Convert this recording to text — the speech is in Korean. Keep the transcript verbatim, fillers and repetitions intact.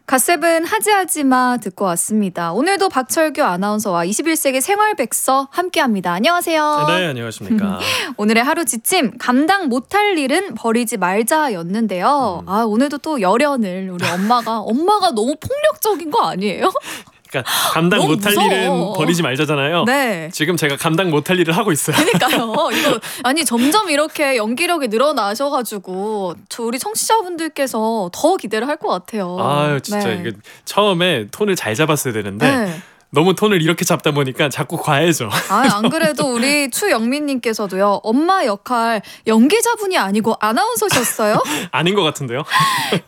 갓세븐 하지하지마 듣고 왔습니다. 오늘도 박철규 아나운서와 이십일 세기 생활백서 함께합니다. 안녕하세요. 네, 안녕하십니까. 오늘의 하루 지침 감당 못할 일은 버리지 말자였는데요. 음. 아 오늘도 또 열연을 우리 엄마가 엄마가 너무 폭력적인 거 아니에요? 그러니까 감당 너무 못할 무서워. 일은 버리지 말자잖아요. 네. 지금 제가 감당 못할 일을 하고 있어요. 그러니까요. 이거 아니 점점 이렇게 연기력이 늘어나셔가지고 저 우리 청취자분들께서 더 기대를 할 것 같아요. 아유 진짜 네. 이게 처음에 톤을 잘 잡았어야 되는데 네. 너무 톤을 이렇게 잡다 보니까 자꾸 과해져. 아, 안 그래도 우리 추영민님께서도요. 엄마 역할 연기자분이 아니고 아나운서셨어요? 아닌 것 같은데요.